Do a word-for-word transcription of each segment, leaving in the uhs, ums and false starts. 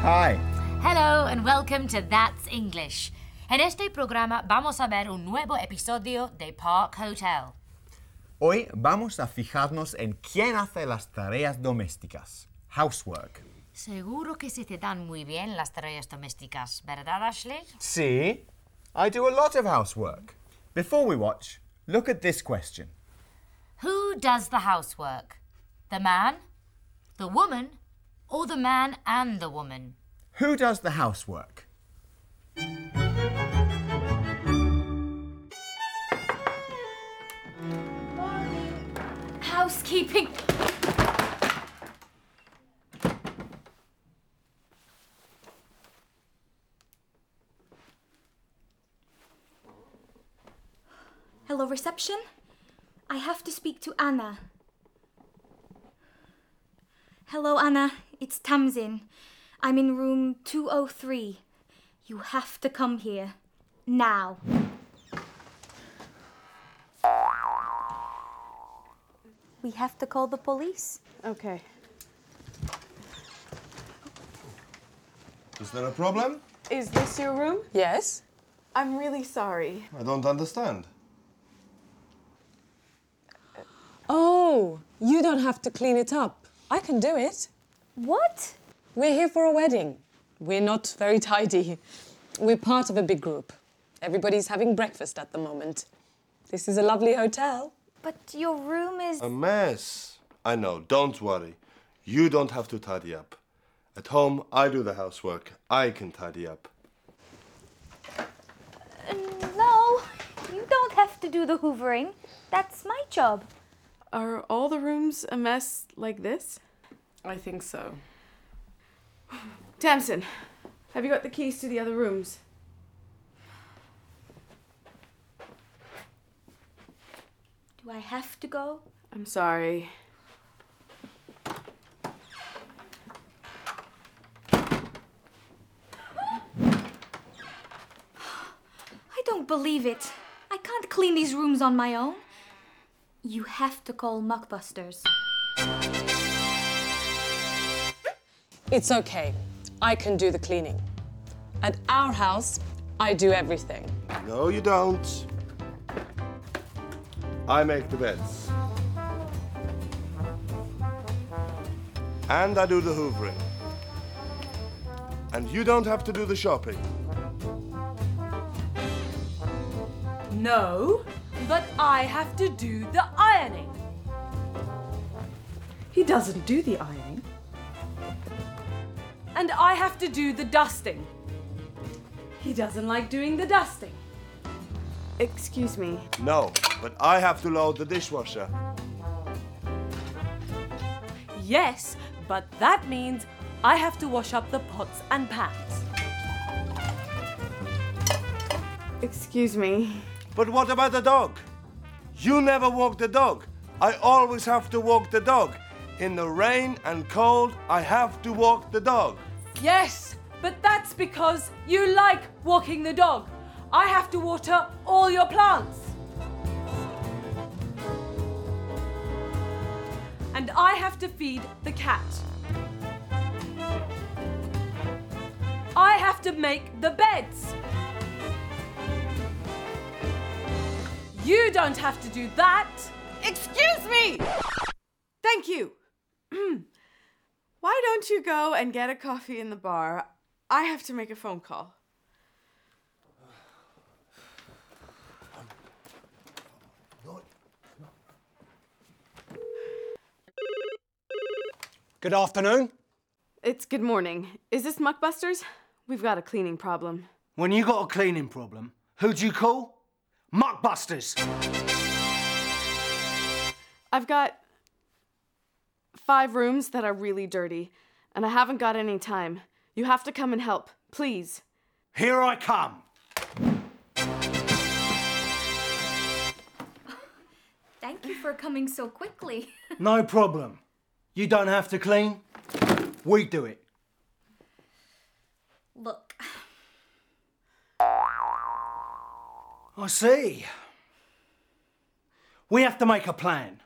Hi. Hello and welcome to That's English. En este programa vamos a ver un nuevo episodio de Park Hotel. Hoy vamos a fijarnos en quién hace las tareas domésticas. Housework. Seguro que se te dan muy bien las tareas domésticas, ¿verdad, Ashley? See? I do a lot of housework. Before we watch, look at this question. Who does the housework? The man, the woman, or the man and the woman? Who does the housework? Housekeeping. Hello, reception? I have to speak to Anna. Hello, Anna. It's Tamsin. I'm in room two oh three. You have to come here. Now. We have to call the police. Okay. Is there a problem? Is this your room? Yes. I'm really sorry. I don't understand. Oh, you don't have to clean it up. I can do it. What? We're here for a wedding. We're not very tidy. We're part of a big group. Everybody's having breakfast at the moment. This is a lovely hotel. But your room is... A mess. I know, don't worry. You don't have to tidy up. At home, I do the housework. I can tidy up. Uh, no, you don't have to do the hoovering. That's my job. Are all the rooms a mess like this? I think so. Tamsin, have you got the keys to the other rooms? Do I have to go? I'm sorry. I don't believe it. I can't clean these rooms on my own. You have to call Muckbusters. It's okay. I can do the cleaning. At our house, I do everything. No, you don't. I make the beds. And I do the hoovering. And you don't have to do the shopping. No, but I have to do the ironing. He doesn't do the ironing. And I have to do the dusting. He doesn't like doing the dusting. Excuse me. No, but I have to load the dishwasher. Yes, but that means I have to wash up the pots and pans. Excuse me. But what about the dog? You never walk the dog. I always have to walk the dog. In the rain and cold, I have to walk the dog. Yes, but that's because you like walking the dog. I have to water all your plants. And I have to feed the cat. I have to make the beds. You don't have to do that. Excuse me! Thank you. Why don't you go and get a coffee in the bar? I have to make a phone call. Good afternoon. It's good morning. Is this Muckbusters? We've got a cleaning problem. When you got a cleaning problem, who do you call? Muckbusters. I've got five rooms that are really dirty, and I haven't got any time. You have to come and help, please. Here I come. Thank you for coming so quickly. No problem. You don't have to clean. We do it. Look. I see. We have to make a plan.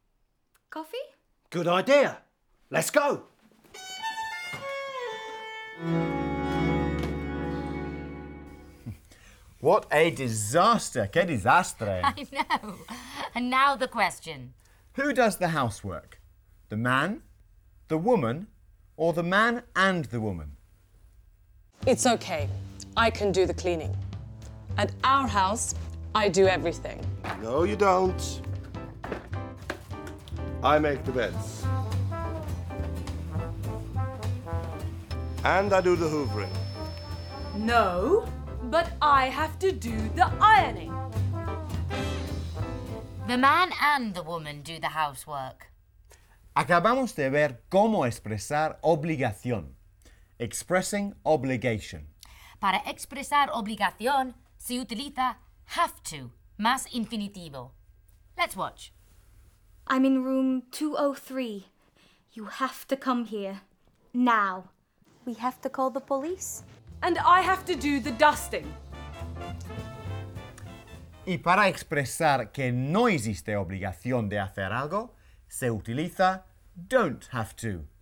Coffee? Good idea. Let's go. What a disaster! ¡Qué desastre! I know. And now the question. Who does the housework? The man, the woman, or the man and the woman? It's okay. I can do the cleaning. At our house, I do everything. No, you don't. I make the beds. And I do the hoovering. No, but I have to do the ironing. The man and the woman do the housework. Acabamos de ver cómo expresar obligación. Expressing obligation. Para expresar obligación se utiliza have to más infinitivo. Let's watch. I'm in room two oh three. You have to come here. Now. We have to call the police. And I have to do the dusting. Y para expresar que no existe obligación de hacer algo, se utiliza don't have to.